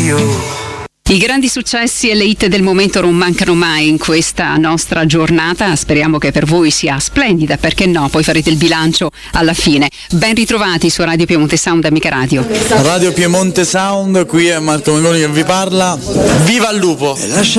I grandi successi e le hit del momento non mancano mai in questa nostra giornata, speriamo che per voi sia splendida, perché no, poi farete il bilancio alla fine. Ben ritrovati su Radio Piemonte Sound, Amica Radio. Radio Piemonte Sound, qui è Marco Mengoni che vi parla. Viva il lupo!